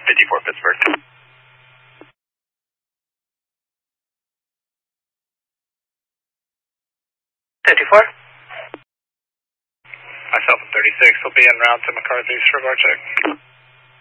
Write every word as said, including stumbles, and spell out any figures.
fifty-four Pittsburgh. fifty-four? Myself at thirty-six will be en route to McCarthy's for bar check.